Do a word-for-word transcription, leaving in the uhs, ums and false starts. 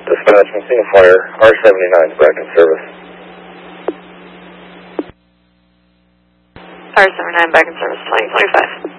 Dispatch, I'm seeing a flyer. R seventy-nine is back in service. R seventy-nine back in service, twenty twenty-five.